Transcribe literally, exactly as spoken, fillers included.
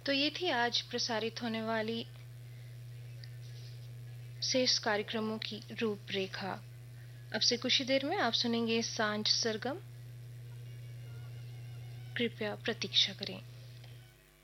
तो ये थी आज प्रसारित होने वाली शेष कार्यक्रमों की रूपरेखा। अब से कुछ ही देर में आप सुनेंगे सांझ सरगम। कृपया प्रतीक्षा करें।